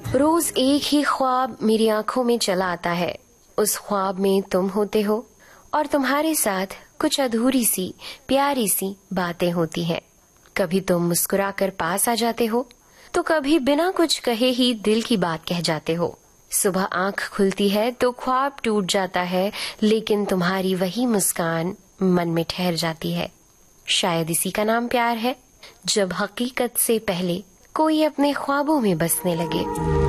रोज एक ही ख्वाब मेरी आंखों में चला आता है। उस ख्वाब में तुम होते हो और तुम्हारे साथ कुछ अधूरी सी प्यारी सी बातें होती हैं। कभी तुम मुस्कुराकर पास आ जाते हो तो कभी बिना कुछ कहे ही दिल की बात कह जाते हो। सुबह आंख खुलती है तो ख्वाब टूट जाता है, लेकिन तुम्हारी वही मुस्कान मन में ठहर जाती है। शायद इसी का नाम प्यार है, जब हकीकत से पहले कोई अपने ख्वाबों में बसने लगे।